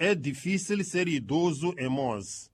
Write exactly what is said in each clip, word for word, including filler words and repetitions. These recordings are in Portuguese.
É difícil ser idoso em Moz.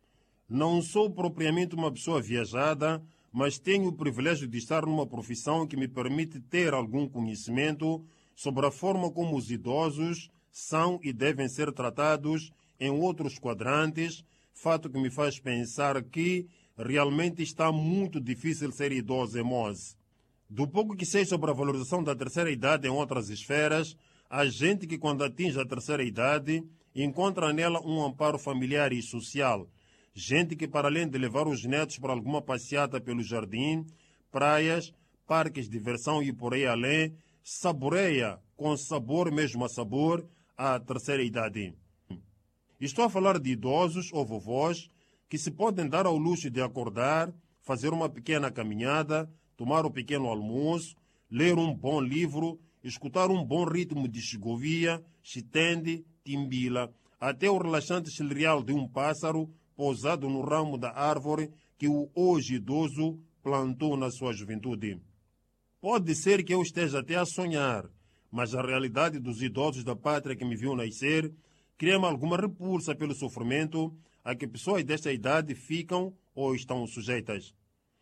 Não sou propriamente uma pessoa viajada, mas tenho o privilégio de estar numa profissão que me permite ter algum conhecimento sobre a forma como os idosos são e devem ser tratados em outros quadrantes, fato que me faz pensar que realmente está muito difícil ser idoso em Moz. Do pouco que sei sobre a valorização da terceira idade em outras esferas, há gente que, quando atinge a terceira idade, encontra nela um amparo familiar e social. Gente que, para além de levar os netos para alguma passeata pelo jardim, praias, parques de diversão e por aí além, saboreia, com sabor mesmo a sabor, a terceira idade. Estou a falar de idosos ou vovós que se podem dar ao luxo de acordar, fazer uma pequena caminhada, tomar um pequeno almoço, ler um bom livro, escutar um bom ritmo de Segovia, Chitende, Timbila, até o relaxante chilreal de um pássaro pousado no ramo da árvore que o hoje idoso plantou na sua juventude. Pode ser que eu esteja até a sonhar, mas a realidade dos idosos da pátria que me viu nascer cria-me alguma repulsa pelo sofrimento a que pessoas desta idade ficam ou estão sujeitas.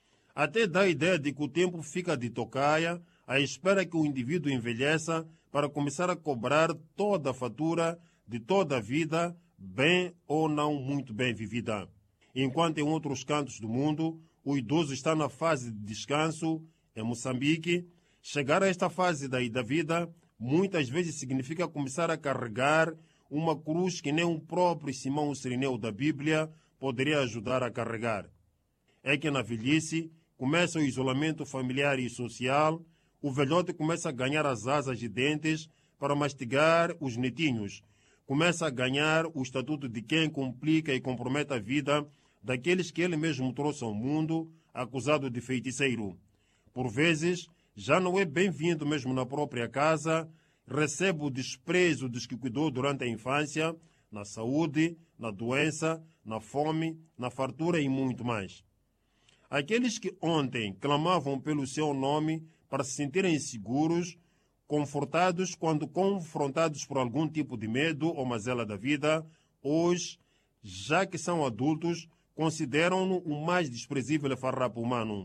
Até dá a ideia de que o tempo fica de tocaia à espera que o indivíduo envelheça para começar a cobrar toda a fatura de toda a vida, bem ou não muito bem vivida. Enquanto em outros cantos do mundo, o idoso está na fase de descanso, em Moçambique, chegar a esta fase da vida muitas vezes significa começar a carregar uma cruz que nem o próprio Simão Sirineu da Bíblia poderia ajudar a carregar. É que na velhice começa o isolamento familiar e social, o velhote começa a ganhar as asas de dentes para mastigar os netinhos, começa a ganhar o estatuto de quem complica e compromete a vida daqueles que ele mesmo trouxe ao mundo, acusado de feiticeiro. Por vezes, já não é bem-vindo mesmo na própria casa, recebe o desprezo dos que cuidou durante a infância, na saúde, na doença, na fome, na fartura e muito mais. Aqueles que ontem clamavam pelo seu nome para se sentirem seguros, confortados quando confrontados por algum tipo de medo ou mazela da vida, hoje, já que são adultos, consideram-no o mais desprezível farrapo humano.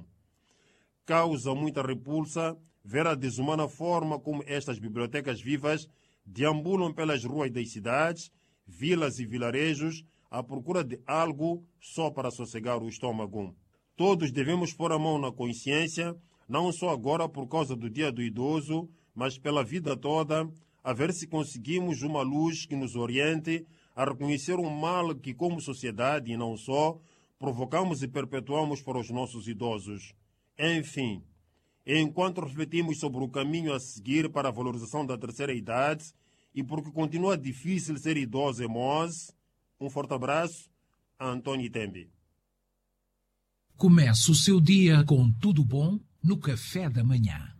Causa muita repulsa ver a desumana forma como estas bibliotecas vivas deambulam pelas ruas das cidades, vilas e vilarejos à procura de algo só para sossegar o estômago. Todos devemos pôr a mão na consciência, não só agora por causa do dia do idoso, mas pela vida toda, a ver se conseguimos uma luz que nos oriente a reconhecer o mal que, como sociedade e não só, provocamos e perpetuamos para os nossos idosos. Enfim, enquanto refletimos sobre o caminho a seguir para a valorização da terceira idade e porque continua difícil ser idoso em Moz, um forte abraço, Antônio Tembe. Comece o seu dia com tudo bom no café da manhã.